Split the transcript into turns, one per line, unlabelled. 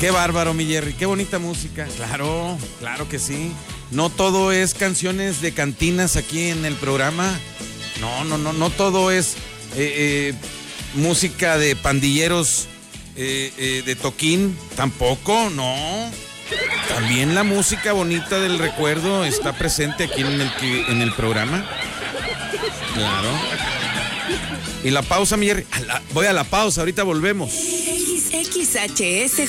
Qué bárbaro, mi Jerry, qué bonita música. Claro, claro que sí. No todo es canciones de cantinas aquí en el programa. No todo es música de pandilleros de toquín. Tampoco, no. También la música bonita del recuerdo está presente aquí en el programa. Claro. Y la pausa, mi Jerry. Voy a la pausa, ahorita volvemos.
XHS